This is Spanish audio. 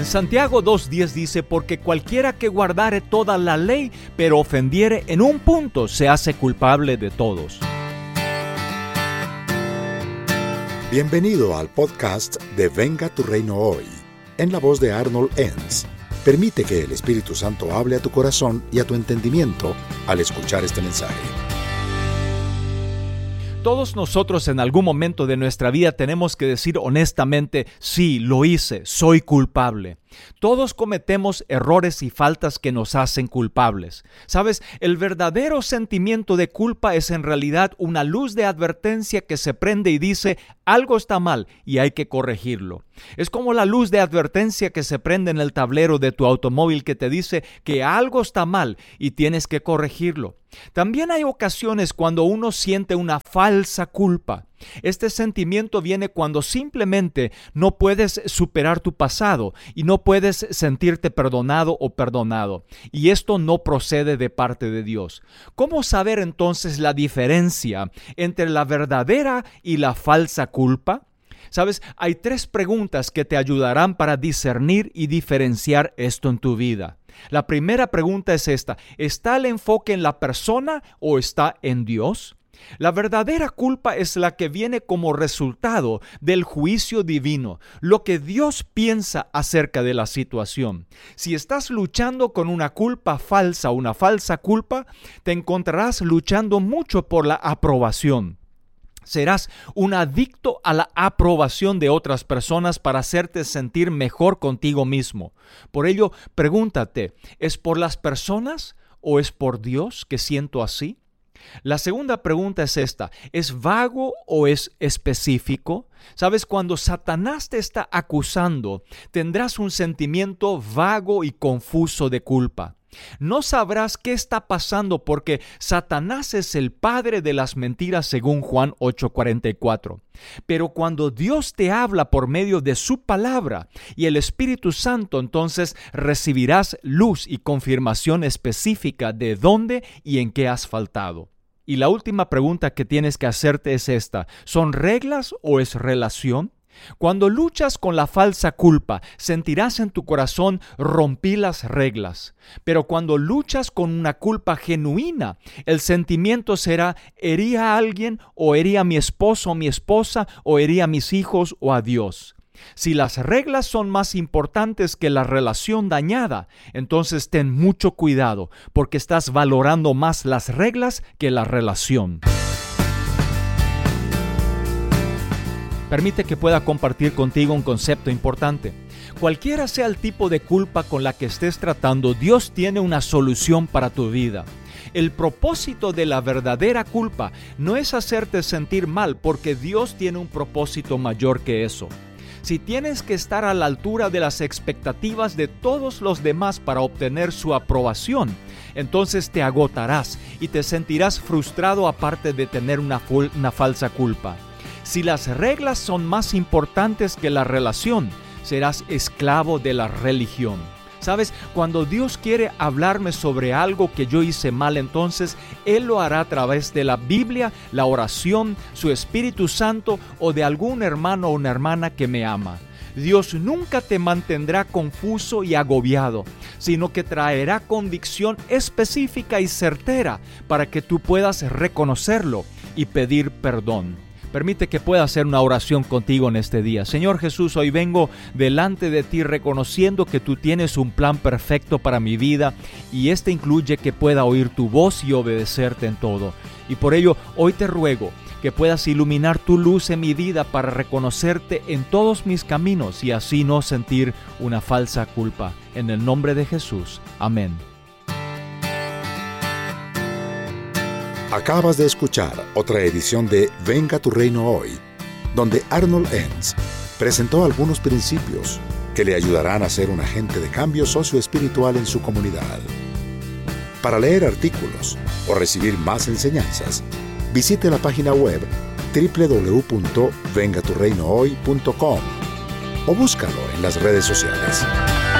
En Santiago 2:10 dice, porque cualquiera que guardare toda la ley, pero ofendiere en un punto, se hace culpable de todos. Bienvenido al podcast de Venga tu Reino Hoy, en la voz de Arnold Enns. Permite que el Espíritu Santo hable a tu corazón y a tu entendimiento al escuchar este mensaje. Todos nosotros en algún momento de nuestra vida tenemos que decir honestamente, sí, lo hice, soy culpable. Todos cometemos errores y faltas que nos hacen culpables. ¿Sabes? El verdadero sentimiento de culpa es en realidad una luz de advertencia que se prende y dice, algo está mal y hay que corregirlo. Es como la luz de advertencia que se prende en el tablero de tu automóvil que te dice que algo está mal y tienes que corregirlo. También hay ocasiones cuando uno siente una falsa culpa. Este sentimiento viene cuando simplemente no puedes superar tu pasado y no puedes sentirte perdonado o perdonado. Y esto no procede de parte de Dios. ¿Cómo saber entonces la diferencia entre la verdadera y la falsa culpa? ¿Sabes? Hay 3 preguntas que te ayudarán para discernir y diferenciar esto en tu vida. La primera pregunta es esta: ¿está el enfoque en la persona o está en Dios? La verdadera culpa es la que viene como resultado del juicio divino, lo que Dios piensa acerca de la situación. Si estás luchando con una culpa falsa, una falsa culpa, te encontrarás luchando mucho por la aprobación. Serás un adicto a la aprobación de otras personas para hacerte sentir mejor contigo mismo. Por ello, pregúntate, ¿es por las personas o es por Dios que siento así? La segunda pregunta es esta: ¿es vago o es específico? ¿Sabes? Cuando Satanás te está acusando, tendrás un sentimiento vago y confuso de culpa. No sabrás qué está pasando porque Satanás es el padre de las mentiras según Juan 8:44. Pero cuando Dios te habla por medio de su palabra y el Espíritu Santo, entonces recibirás luz y confirmación específica de dónde y en qué has faltado. Y la última pregunta que tienes que hacerte es esta: ¿son reglas o es relación? Cuando luchas con la falsa culpa, sentirás en tu corazón rompí las reglas. Pero cuando luchas con una culpa genuina, el sentimiento será herí a alguien o herí a mi esposo o mi esposa o herí a mis hijos o a Dios. Si las reglas son más importantes que la relación dañada, entonces ten mucho cuidado porque estás valorando más las reglas que la relación. Permite que pueda compartir contigo un concepto importante. Cualquiera sea el tipo de culpa con la que estés tratando, Dios tiene una solución para tu vida. El propósito de la verdadera culpa no es hacerte sentir mal, porque Dios tiene un propósito mayor que eso. Si tienes que estar a la altura de las expectativas de todos los demás para obtener su aprobación, entonces te agotarás y te sentirás frustrado aparte de tener una falsa culpa. Si las reglas son más importantes que la relación, serás esclavo de la religión. ¿Sabes? Cuando Dios quiere hablarme sobre algo que yo hice mal, entonces Él lo hará a través de la Biblia, la oración, su Espíritu Santo o de algún hermano o una hermana que me ama. Dios nunca te mantendrá confuso y agobiado, sino que traerá convicción específica y certera para que tú puedas reconocerlo y pedir perdón. Permite que pueda hacer una oración contigo en este día. Señor Jesús, hoy vengo delante de ti reconociendo que tú tienes un plan perfecto para mi vida y este incluye que pueda oír tu voz y obedecerte en todo. Y por ello, hoy te ruego que puedas iluminar tu luz en mi vida para reconocerte en todos mis caminos y así no sentir una falsa culpa. En el nombre de Jesús. Amén. Acabas de escuchar otra edición de Venga tu Reino Hoy, donde Arnold Enns presentó algunos principios que le ayudarán a ser un agente de cambio socioespiritual en su comunidad. Para leer artículos o recibir más enseñanzas, visite la página web www.vengaturreinohoy.com o búscalo en las redes sociales.